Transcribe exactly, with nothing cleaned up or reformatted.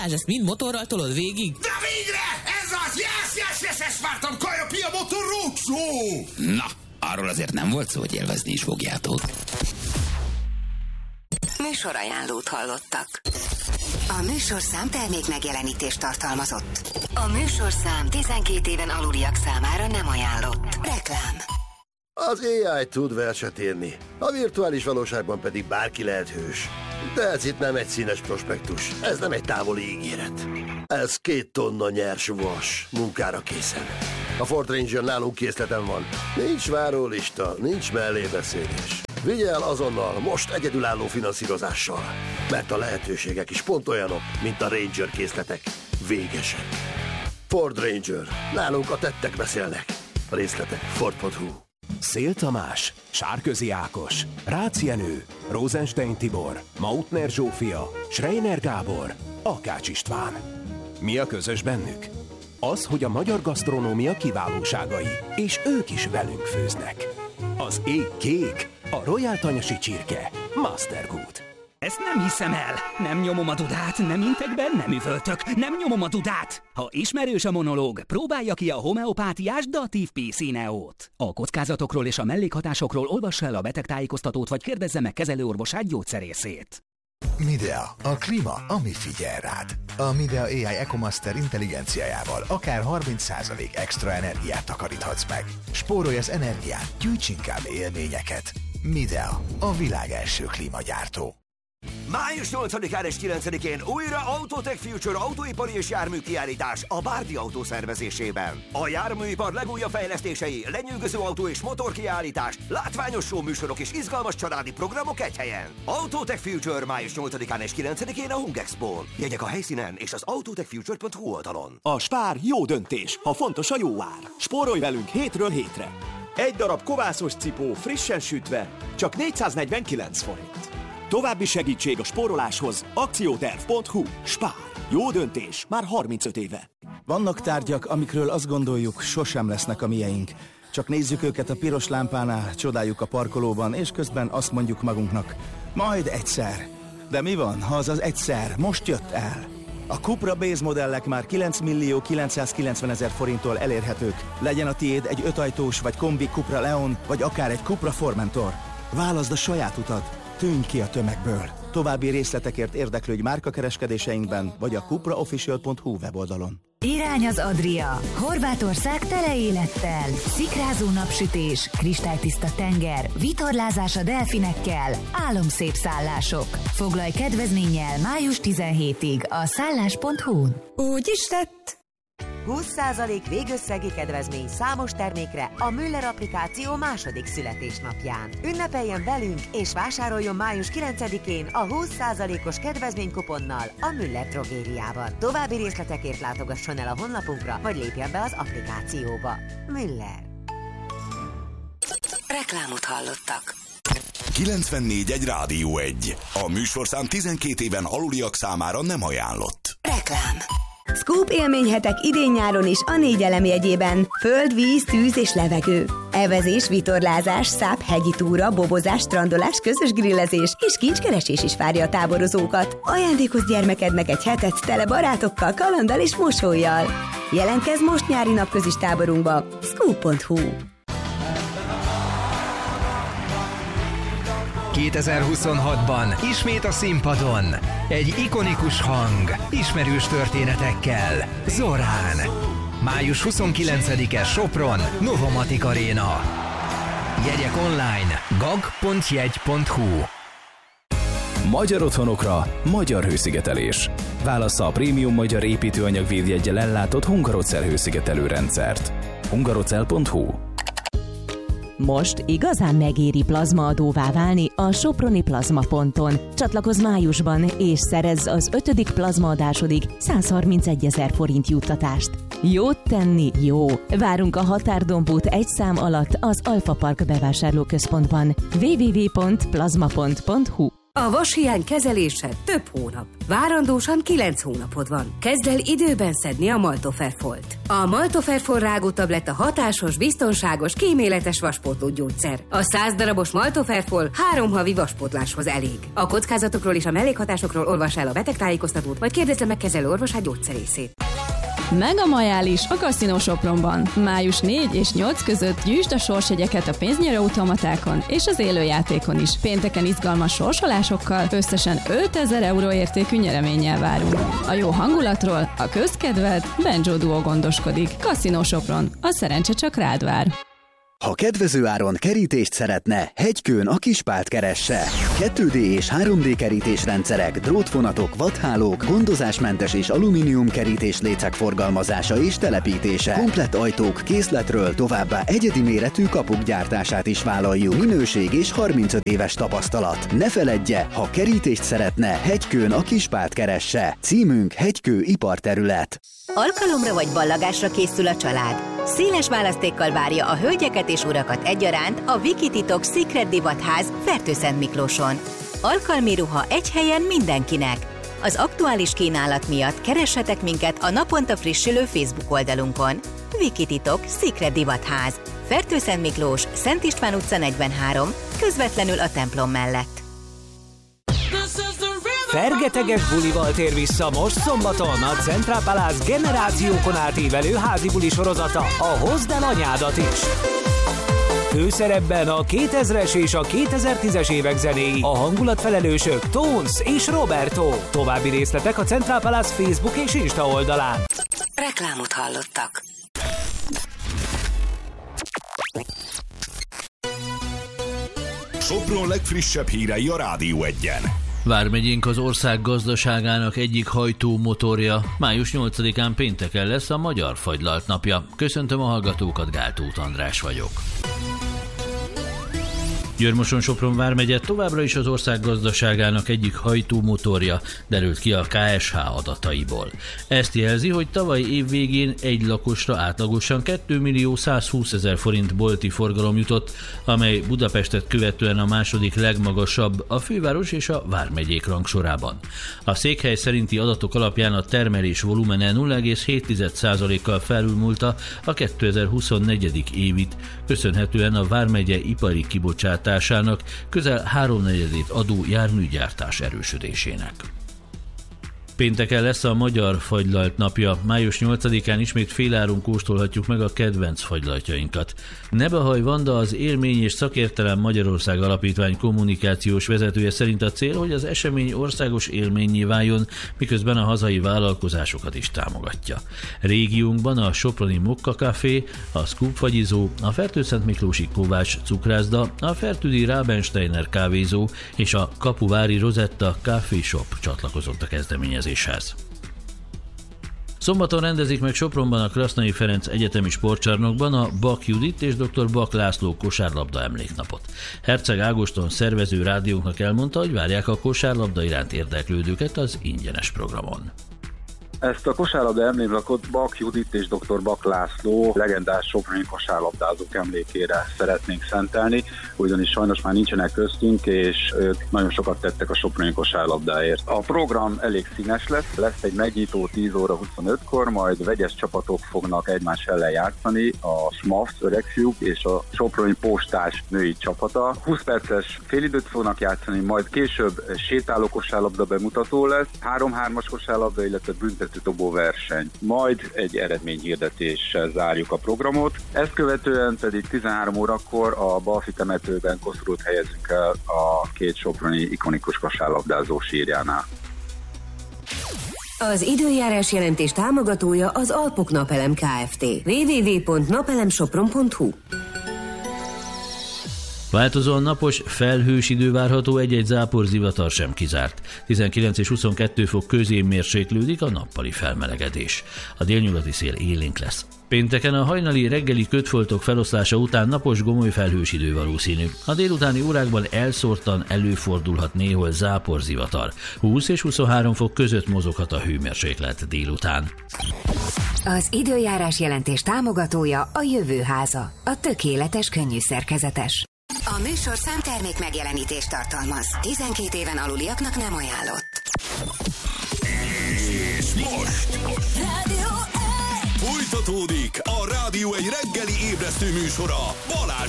Balázs, ezt mind motorral tolod végig? De végre! Ez az! Yes, yes, yes, ezt vártam! Kaja Pia Motor Roadshow! Na, arról azért nem volt szó, hogy élvezni is fogjátok. Műsorajánlót hallottak. A műsorszám termék megjelenítést tartalmazott. A műsorszám tizenkét éven aluliak számára nem ajánlott. Reklám. Az á i tud verset írni, a virtuális valóságban pedig bárki lehet hős. De ez itt nem egy színes prospektus, ez nem egy távoli ígéret. Ez két tonna nyers vas, munkára készen. A Ford Ranger nálunk készleten van. Nincs várólista, nincs mellébeszélés. Vigye el azonnal, most egyedülálló finanszírozással. Mert a lehetőségek is pont olyanok, mint a Ranger készletek. Végesek. Ford Ranger. Nálunk a tettek beszélnek. A részletek Ford pont hu. Szél Tamás, Sárközi Ákos, Rácz Jenő, Rosenstein Tibor, Mautner Zsófia, Schreiner Gábor, Akács István. Mi a közös bennük? Az, hogy a magyar gasztronómia kiválóságai, és ők is velünk főznek. Az ég kék, a Royal Tanyasi csirke, Mastergood. Ezt nem hiszem el. Nem nyomom a dudát, nem intek be, nem üvöltök, nem nyomom a dudát. Ha ismerős a monológ, próbálja ki a homeopátiás Datív pé cé Neót. A kockázatokról és a mellékhatásokról olvassa el a betegtájékoztatót, vagy kérdezze meg kezelőorvosát, gyógyszerészét. Midea, a klíma, ami figyel rád. A Midea á i EcoMaster intelligenciájával akár harminc százalék extra energiát takaríthatsz meg. Spórolj az energiát, gyűjts inkább élményeket. Midea, a világ első klímagyártó. május nyolcadikán és kilencedikén újra Autotech Future autóipari és járműkiállítás a Bárdi Autó szervezésében. A járműipar legújabb fejlesztései, lenyűgöző autó és motorkiállítás, látványos show műsorok és izgalmas családi programok egy helyen. Autotech Future május nyolcadikán és kilencedikén a Hungexpo-n. Jegyek a helyszínen és az autotechfuture pont hu oldalon. A Spár jó döntés, ha fontos a jó ár. Spórolj velünk hétről hétre. Egy darab kovászos cipó frissen sütve, csak négyszáznegyvenkilenc forint. További segítség a spóroláshoz akcióterv pont hu. Spár. Jó döntés. Már harmincöt éve. Vannak tárgyak, amikről azt gondoljuk, sosem lesznek a mieink. Csak nézzük őket a piros lámpánál, csodáljuk a parkolóban, és közben azt mondjuk magunknak, majd egyszer. De mi van, ha az az egyszer most jött el? A Cupra Base modellek már kilenc millió kilencszázkilencvenezer forinttól elérhetők. Legyen a tiéd egy ötajtós vagy kombi Cupra Leon, vagy akár egy Cupra Formentor. Válaszd a saját utat. Tűnj ki a tömegből. További részletekért érdeklődj márkakereskedéseinkben, vagy a cupra official pont hu weboldalon. Irány az Adria. Horvátország tele élettel. Szikrázó napsütés, kristálytiszta tenger, vitorlázás a delfinekkel, álomszép szállások. Foglalj kedvezménnyel május tizenhetedikéig a szállás pont hu-n. Úgy is lett. húsz százalék végösszegi kedvezmény számos termékre a Müller applikáció második születésnapján. Ünnepeljen velünk és vásároljon május kilencedikén a húsz százalékos kedvezménykuponnal a Müller drogériában. További részletekért látogasson el a honlapunkra, vagy lépjen be az applikációba. Müller. Reklámot hallottak. kilencvennégy egy Rádió egy. A műsorszám tizenkét éven aluliak számára nem ajánlott. Reklám. Scoop élményhetek idén-nyáron is a négy elem jegyében. Föld, víz, tűz és levegő. Evezés, vitorlázás, száp, hegyi túra, bobozás, strandolás, közös grillezés és kincskeresés is várja a táborozókat. Ajándékozz gyermekednek egy hetet tele barátokkal, kalanddal és mosollyal. Jelentkezz most nyári napközis táborunkba. scoop pont hu. kétezer-huszonhatban ismét a színpadon. Egy ikonikus hang, ismerős történetekkel. Zorán. május huszonkilencedike Sopron, Novomatic Arena. Jegyek online gag pont jegy pont hu. Magyar otthonokra, magyar hőszigetelés. Válassza a prémium magyar építőanyag védjeggyel ellátott Hungarocell hőszigetelő rendszert. hungarocell pont hu. Most igazán megéri plazmaadóvá válni a Soproni Plazmaponton. Csatlakozz májusban, és szerezz az ötödik plazmaadásodig százharmincegyezer forint juttatást. Jót tenni jó! Várunk a Határdombút egy szám alatt az Alfa Park bevásárlóközpontban. double-u double-u double-u pont plazma pont hu. A vashiány kezelése több hónap. Várandósan kilenc hónapod van. Kezd el időben szedni a Maltoferfolt. A Maltoferfol rágótabletta hatásos, biztonságos, kíméletes vaspótló gyógyszer. A száz darabos Maltoferfol három havi vaspótláshoz elég. A kockázatokról és a mellékhatásokról olvas el a betegtájékoztatót, vagy kérdezze meg kezelő orvosát gyógyszerészét. Mega majális a Casino Sopronban. május negyedike és nyolcadika között gyűjtsd a sorsjegyeket a pénznyerő automatákon és az élőjátékon is. Pénteken izgalmas sorsolásokkal összesen ötezer euró értékű nyereménnyel várunk. A jó hangulatról a közkedvelt Benjo Duo gondoskodik. Casino Sopron. A szerencse csak rád vár. Ha kedvező áron kerítést szeretne, Hegykőn a Kispált keresse. kettő dé és három dé kerítésrendszerek, drótvonatok, vadhálók, gondozásmentes és alumínium kerítéslécek forgalmazása és telepítése. Komplett ajtók, készletről, továbbá egyedi méretű kapuk gyártását is vállaljuk. Minőség és harmincöt éves tapasztalat. Ne feledje, ha kerítést szeretne, Hegykőn a Kispált keresse. Címünk Hegykő iparterület. Alkalomra vagy ballagásra készül a család. Széles választékkal várja a hölgyeket és urakat egyaránt a Vikititok Secret Divatház Fertőszentmiklóson. Alkalmi ruha egy helyen mindenkinek. Az aktuális kínálat miatt keressetek minket a naponta frissülő Facebook oldalunkon. Vikititok Secret Divatház. Fertőszentmiklós, Szent István utca negyvenhárom, közvetlenül a templom mellett. Fergeteges bulival tér vissza most szombaton a Central Palace generációkon átívelő házi buli sorozata, a Hozd el anyádat is. Főszerepben a kétezres és a kétezer-tízes évek zenéi, a hangulatfelelősök Tones és Roberto. További részletek a Central Palace Facebook és Insta oldalán. Reklámot hallottak. Sopron legfrissebb hírei a Rádió egyen. Vármegyénk az ország gazdaságának egyik hajtómotorja. május nyolcadikán pénteken lesz a Magyar Fagylalt napja. Köszöntöm a hallgatókat, Gál Tóth András vagyok. Győr-Moson-Sopron vármegye továbbra is az ország gazdaságának egyik hajtómotorja, derült ki a ká es há adataiból. Ezt jelzi, hogy tavaly év végén egy lakosra átlagosan kétmillió százhúszezer forint bolti forgalom jutott, amely Budapestet követően a második legmagasabb a főváros és a vármegyék rangsorában. A székhely szerinti adatok alapján a termelés volumene nulla egész hét százalékkal felülmúlta a kétezer-huszonnégy. évit, köszönhetően a vármegye ipari kibocsát közel háromnegyedét adó járműgyártás erősödésének. Pénteken lesz a Magyar Fagylalt napja. május nyolcadikán ismét féláron kóstolhatjuk meg a kedvenc fagylaltjainkat. Nebehaj Vanda, az Élmény és Szakértelem Magyarország Alapítvány kommunikációs vezetője szerint a cél, hogy az esemény országos élménnyé váljon, miközben a hazai vállalkozásokat is támogatja. Régiónkban a soproni Mokka Café, a Scoop fagyizó, a Fertőszentmiklósi Kovács cukrászda, a Fertődi Rabensteiner kávézó és a Kapuvári Rosetta Coffee Shop csatlakozott a kezdeményezéshez. Szombaton rendezik meg Sopronban a Krasznai Ferenc Egyetemi Sportcsarnokban a Bak Judit és dr. Bak László kosárlabda emléknapot. Herceg Ágoston szervező rádiónknak elmondta, hogy várják a kosárlabda iránt érdeklődőket az ingyenes programon. Ezt a kosárlabda emléknapot Bak Judit és dr. Bak László legendás soproni kosárlabdázók emlékére szeretnénk szentelni, ugyanis sajnos már nincsenek köztünk, és ők nagyon sokat tettek a soproni kosárlabdáért. A program elég színes lesz, lesz egy megnyitó tíz óra huszonötkor, majd vegyes csapatok fognak egymás ellen játszani, a Smafs öregfiúk és a soproni postás női csapata. húsz perces félidőt fognak játszani, majd később sétáló kosárlabda bemutató lesz, három-hármas kosárlabda, illetve büntető dobó verseny. Majd egy eredményhirdetéssel zárjuk a programot. Ezt követően pedig tizenhárom órakor a Balfi temetőben koszorút helyezünk el a két soproni ikonikus kosárlabdázó sírjánál. Az időjárás jelentés támogatója az Alpok Napelem Kft. double-u double-u double-u pont napelemsopron pont hu. Változóan napos, felhős idő várható, egy-egy záporzivatar sem kizárt. tizenkilenc és huszonkettő fok közé mérséklődik a nappali felmelegedés. A délnyugati szél élénk lesz. Pénteken a hajnali reggeli kötfoltok feloszlása után napos, gomoly felhős idő valószínű. A délutáni órákban elszórtan előfordulhat néhol záporzivatar. húsz és huszonhárom fok között mozoghat a hőmérséklet délután. Az időjárás jelentés támogatója a Jövőháza, a tökéletes könnyű szerkezetes. A műsorszám termék megjelenítést tartalmaz. tizenkét éven aluliaknak nem ajánlott. És most Rádió folytatódik a Rádió egy reggeli ébresztő műsora Balázs